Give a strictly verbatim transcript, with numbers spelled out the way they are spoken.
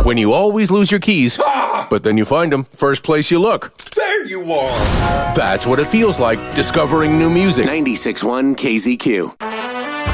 When you always lose your keys, but then you find them first place you look. There you are! That's what it feels like discovering new music. ninety-six point one K Z Q.